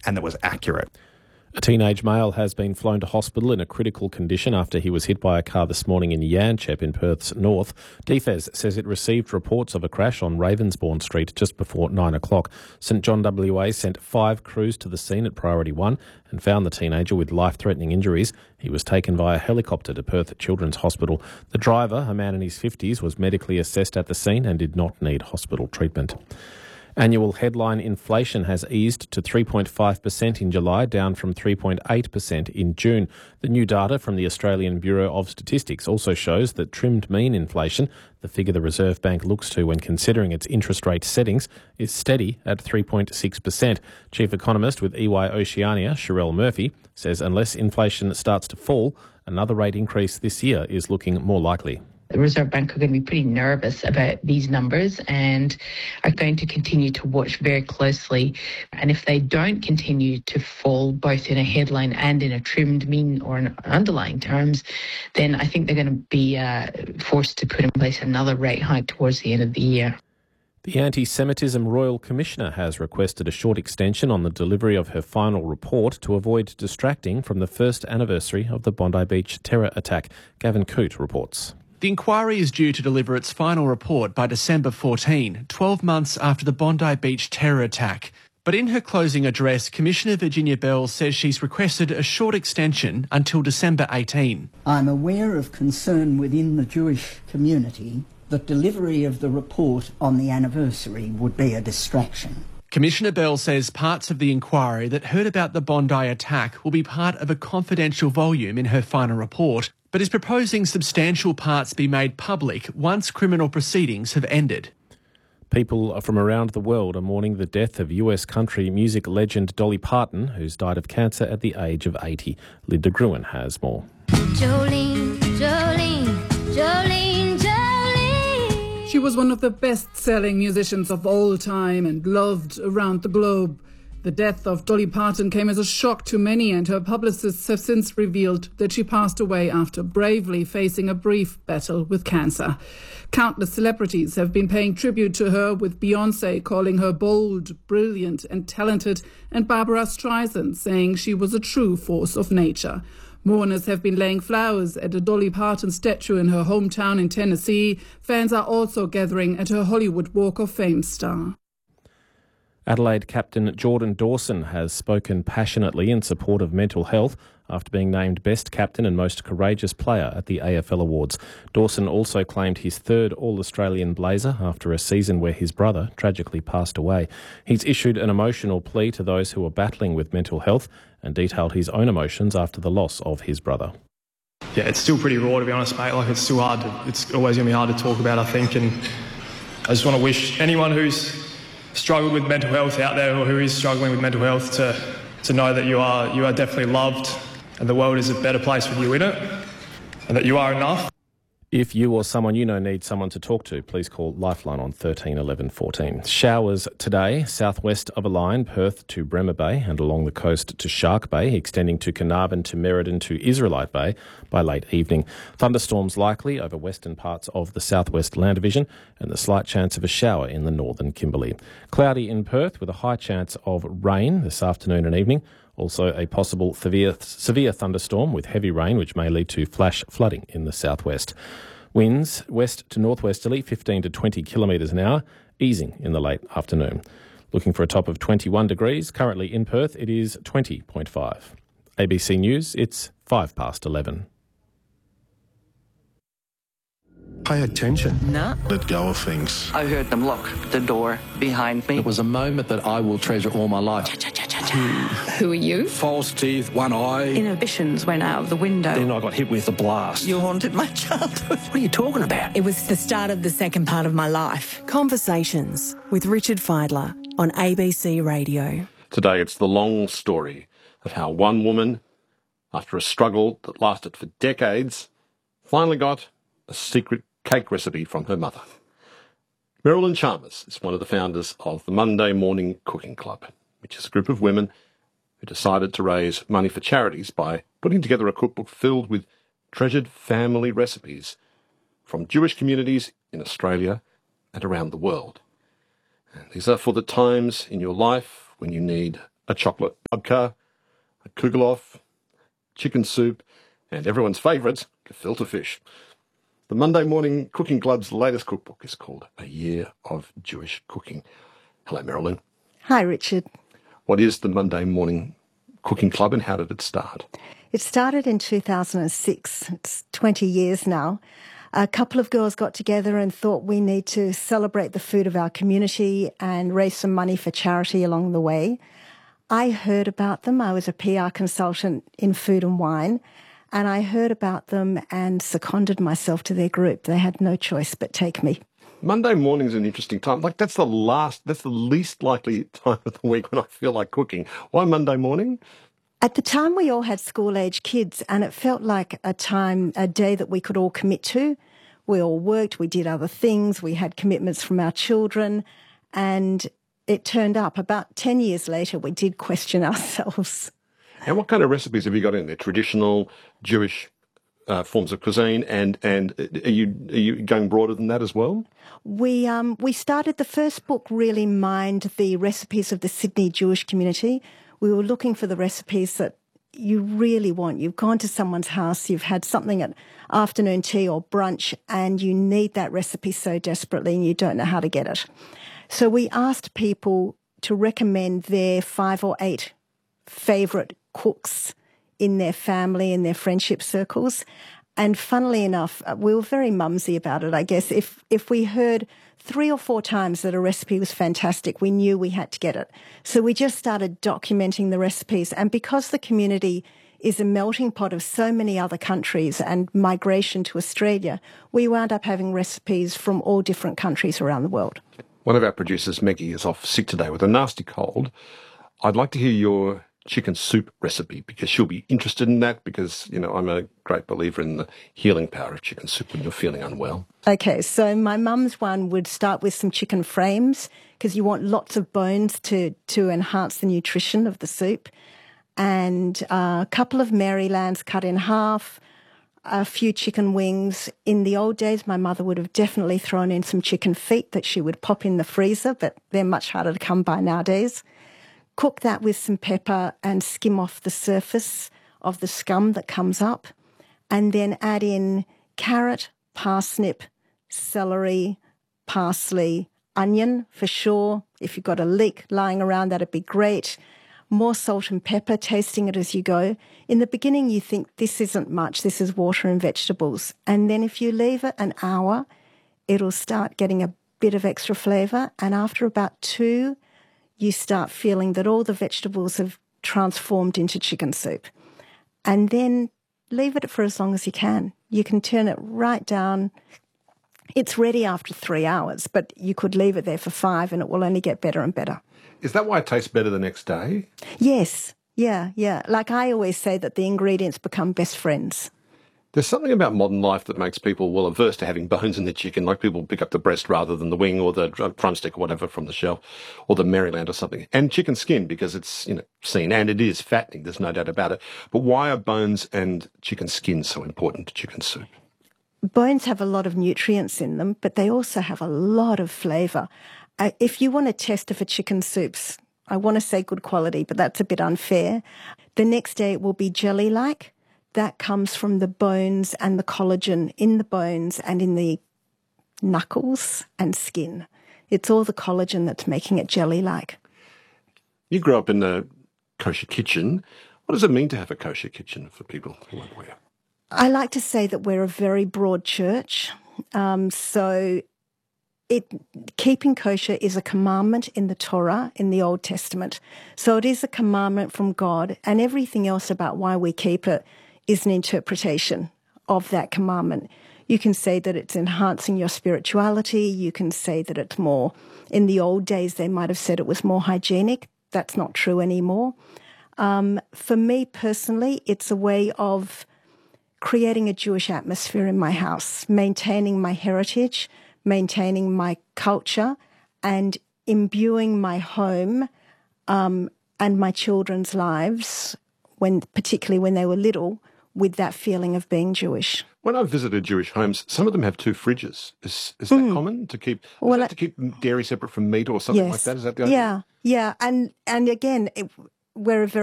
and that was accurate. A teenage male has been flown to hospital in a critical condition after he was hit by a car this morning in Yanchep in Perth's north. DFES says it received reports of a crash on Ravensbourne Street just before 9 o'clock. St John WA sent 5 crews to the scene at Priority 1 and found the teenager with life-threatening injuries. He was taken via helicopter to Perth Children's Hospital. The driver, a man in his 50s, was medically assessed at the scene and did not need hospital treatment. Annual headline inflation has eased to 3.5% in July, down from 3.8% in June. The new data from the Australian Bureau of Statistics also shows that trimmed mean inflation, the figure the Reserve Bank looks to when considering its interest rate settings, is steady at 3.6%. Chief economist with EY Oceania, Sherelle Murphy, says unless inflation starts to fall, another rate increase this year is looking more likely. The Reserve Bank are going to be pretty nervous about these numbers and are going to continue to watch very closely. And if they don't continue to fall, both in a headline and in a trimmed mean or in underlying terms, then I think they're going to be forced to put in place another rate hike towards the end of the year. The Anti-Semitism Royal Commissioner has requested a short extension on the delivery of her final report to avoid distracting from the first anniversary of the Bondi Beach terror attack. Gavin Coote reports. The inquiry is due to deliver its final report by December 14, 12 months after the Bondi Beach terror attack. But in her closing address, Commissioner Virginia Bell says she's requested a short extension until December 18. I'm aware of concern within the Jewish community that delivery of the report on the anniversary would be a distraction. Commissioner Bell says parts of the inquiry that heard about the Bondi attack will be part of a confidential volume in her final report, but is proposing substantial parts be made public once criminal proceedings have ended. People from around the world are mourning the death of US country music legend Dolly Parton, who's died of cancer at the age of 80. Linda Gruen has more. Jolene, Jolene, Jolene, Jolene. She was one of the best-selling musicians of all time and loved around the globe. The death of Dolly Parton came as a shock to many, and her publicists have since revealed that she passed away after bravely facing a brief battle with cancer. Countless celebrities have been paying tribute to her, with Beyoncé calling her bold, brilliant and talented, and Barbara Streisand saying she was a true force of nature. Mourners have been laying flowers at a Dolly Parton statue in her hometown in Tennessee. Fans are also gathering at her Hollywood Walk of Fame star. Adelaide captain Jordan Dawson has spoken passionately in support of mental health after being named Best Captain and Most Courageous Player at the AFL Awards. Dawson also claimed his third All-Australian blazer after a season where his brother tragically passed away. He's issued an emotional plea to those who are battling with mental health and detailed his own emotions after the loss of his brother. Yeah, it's still pretty raw, to be honest, mate. Like, it's still hard. It's always going to be hard to talk about, I think. And I just want to wish anyone who's struggled with mental health out there, or who is struggling with mental health, to know that you are definitely loved, and the world is a better place with you in it, and that you are enough. If you or someone you know needs someone to talk to, please call Lifeline on 13 11 14. Showers today, southwest of a line, Perth to Bremer Bay and along the coast to Shark Bay, extending to Carnarvon to Merredin to Israelite Bay by late evening. Thunderstorms likely over western parts of the southwest land division and the slight chance of a shower in the northern Kimberley. Cloudy in Perth with a high chance of rain this afternoon and evening. Also a possible severe thunderstorm with heavy rain, which may lead to flash flooding in the southwest. Winds west to northwesterly, 15 to 20 kilometres an hour, easing in the late afternoon. Looking for a top of 21 degrees. Currently in Perth, it is 20.5. ABC News, it's 11:05. Pay attention. No. Let go of things. I heard them lock the door behind me. It was a moment that I will treasure all my life. Who are you? False teeth, one eye. Inhibitions went out of the window. Then I got hit with a blast. You haunted my childhood. What are you talking about? It was the start of the second part of my life. Conversations with Richard Feidler on ABC Radio. Today it's the long story of how one woman, after a struggle that lasted for decades, finally got a secret cake recipe from her mother. Marilyn Chalmers is one of the founders of the Monday Morning Cooking Club, which is a group of women who decided to raise money for charities by putting together a cookbook filled with treasured family recipes from Jewish communities in Australia and around the world. And these are for the times in your life when you need a chocolate babka, a kugelof, chicken soup, and everyone's favourite, gefilte fish. The Monday Morning Cooking Club's latest cookbook is called A Year of Jewish Cooking. Hello, Marilyn. Hi, Richard. What is the Monday Morning Cooking Club and how did it start? It started in 2006. It's 20 years now. A couple of girls got together and thought we need to celebrate the food of our community and raise some money for charity along the way. I heard about them. I was a PR consultant in food and wine, and I heard about them and seconded myself to their group. They had no choice but take me. Monday morning's an interesting time. Like, that's the least likely time of the week when I feel like cooking. Why Monday morning? At the time, we all had school-age kids, and it felt like a day that we could all commit to. We all worked, we did other things, we had commitments from our children, and it turned up. About 10 years later, we did question ourselves. And what kind of recipes have you got in there? Traditional Jewish forms of cuisine, and are you going broader than that as well? We started, the first book really mined the recipes of the Sydney Jewish community. We were looking for the recipes that you really want. You've gone to someone's house, you've had something at afternoon tea or brunch, and you need that recipe so desperately and you don't know how to get it. So we asked people to recommend their 5 or 8 favourite cooks in their family, in their friendship circles. And funnily enough, we were very mumsy about it, I guess. If we heard 3 or 4 times that a recipe was fantastic, we knew we had to get it. So we just started documenting the recipes. And because the community is a melting pot of so many other countries and migration to Australia, we wound up having recipes from all different countries around the world. One of our producers, Maggie, is off sick today with a nasty cold. I'd like to hear your chicken soup recipe because she'll be interested in that because, you know, I'm a great believer in the healing power of chicken soup when you're feeling unwell. Okay, so my mum's one would start with some chicken frames because you want lots of bones to enhance the nutrition of the soup, and a couple of Marylambs cut in half, a few chicken wings. In the old days, my mother would have definitely thrown in some chicken feet that she would pop in the freezer, but they're much harder to come by nowadays. Cook that with some pepper and skim off the surface of the scum that comes up, and then add in carrot, parsnip, celery, parsley, onion for sure. If you've got a leek lying around, that'd be great. More salt and pepper, tasting it as you go. In the beginning, you think this isn't much, this is water and vegetables. And then if you leave it an hour, it'll start getting a bit of extra flavour. And after about 2, you start feeling that all the vegetables have transformed into chicken soup. And then leave it for as long as you can. You can turn it right down. It's ready after 3 hours, but you could leave it there for 5 and it will only get better and better. Is that why it tastes better the next day? Yes. Yeah. Like I always say that the ingredients become best friends. There's something about modern life that makes people, well, averse to having bones in their chicken. Like people pick up the breast rather than the wing or the drumstick or whatever from the shelf, or the Maryland or something. And chicken skin because it's, you know, seen, and it is fattening. There's no doubt about it. But why are bones and chicken skin so important to chicken soup? Bones have a lot of nutrients in them, but they also have a lot of flavour. If you want to test if a chicken soup's, I want to say good quality, but that's a bit unfair. The next day it will be jelly-like. That comes from the bones and the collagen in the bones and in the knuckles and skin. It's all the collagen that's making it jelly-like. You grew up in a kosher kitchen. What does it mean to have a kosher kitchen for people who aren't aware? I like to say that we're a very broad church. Keeping kosher is a commandment in the Torah, in the Old Testament. So it is a commandment from God, and everything else about why we keep it is an interpretation of that commandment. You can say that it's enhancing your spirituality. You can say that it's more, in the old days they might have said it was more hygienic. That's not true anymore. For me personally, it's a way of creating a Jewish atmosphere in my house, maintaining my heritage, maintaining my culture, and imbuing my home and my children's lives, particularly when they were little, with that feeling of being Jewish. When I've visited Jewish homes, some of them have 2 fridges. Is that common to keep? To keep dairy separate from meat or something like that? Is that the idea? Yeah. And again, we're a very